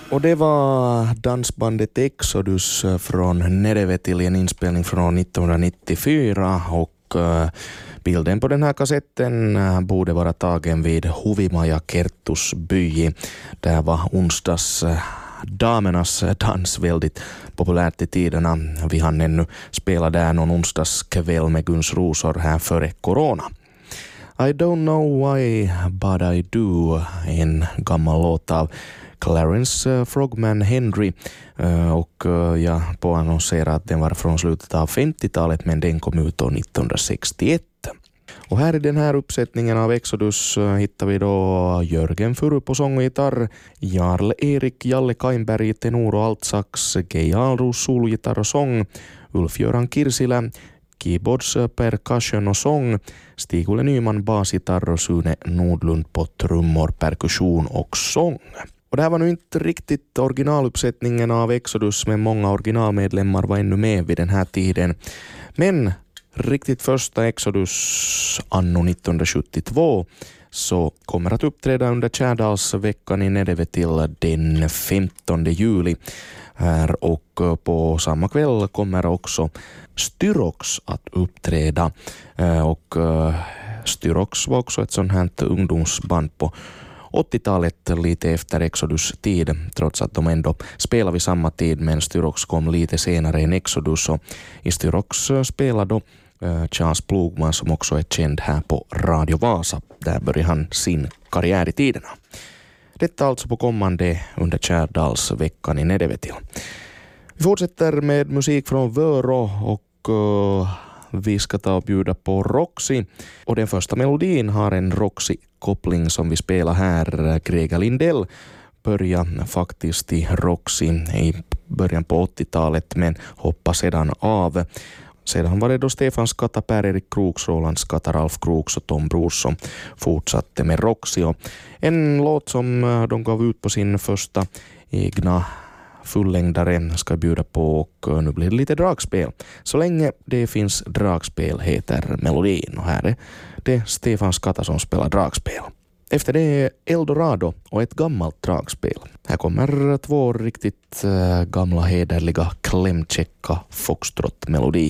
Och det var dansbandet Exodus från Nerevetil, en inspelning från 1994 och bilden på den här kassetten borde vara tagen vid Huvimaja Kerttusby. Där var onsdags damernas dans väldigt populärt i tiderna. Vi hann ännu spela där någon onsdagskväll med Guns Rosor här före corona. I don't know why but I do, en gammal låt av Clarence Frogman Henry, och jag påannonserar att den var från slutet av 50-talet, men den kom ut år 1961. Och här i den här uppsättningen av Exodus hittar vi då Jörgen Furu på sång och gitarr, Jarl Erik Jalle Kainberg tenor och altsax, Kei Alros solgitarr och sång, Ulf-Göran Kirsilä keyboards, percussion och sång, Stig-Olle Nyman basgitarr och Sune Nordlund på trummor, perkussion och sång. Och det här var nu inte riktigt originaluppsättningen av Exodus, men många originalmedlemmar var ännu med vid den här tiden. Men riktigt första Exodus anno 1972 så kommer att uppträda under Kärdalsveckan i Nerevetil den 15 juli här, och på samma kväll kommer också Styrox att uppträda, och Styrox var också ett sånt här ungdomsband på 80-talet, lite efter Exodus tid, trots att de ändå spelade vid samma tid, men Styrox kom lite senare än Exodus, och i Styrox spelade då Charles Plugman, som också är känd här på Radio Vasa. Där började han sin karriär i tiderna. Detta alltså på kommande under Kärdalsveckan i Nerevetil. Vi fortsätter med musik från Vörå, och vi ska ta och bjuda på Roxy. Och den första melodin har en Roxy-koppling som vi spelar här. Grega Lindell började faktiskt i Roxy i början på 80-talet, men hoppade sedan av. Sedan var det då Stefan Skatta, Per-Erik Kroks, Roland Skatta, Ralf Kroks och Tom Brus som fortsatte med Roxy. Och en låt som de gav ut på sin första egna fullängdare ska bjuda på, och nu blir det lite dragspel. Så länge det finns dragspel heter melodin, och här är det Stefan Skatta som spelar dragspel. Efter det är Eldorado och ett gammalt dragspel. Här kommer två riktigt gamla hederliga klämchecka foxtrot-melodier.